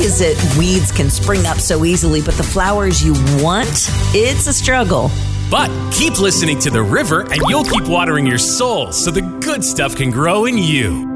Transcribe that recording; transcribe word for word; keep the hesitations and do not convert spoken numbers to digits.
is it weeds can spring up so easily, but the flowers you want, it's a struggle. But keep listening to the river and you'll keep watering your soul so the good stuff can grow in you.